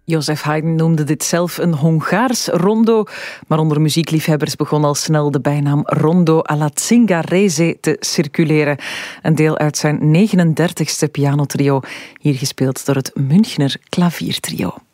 Joseph Haydn noemde dit zelf een Hongaars rondo, maar onder muziekliefhebbers begon al snel de bijnaam rondo alla Zingarese te circuleren. Een deel uit zijn 39e pianotrio, hier gespeeld door het Münchner Klaviertrio.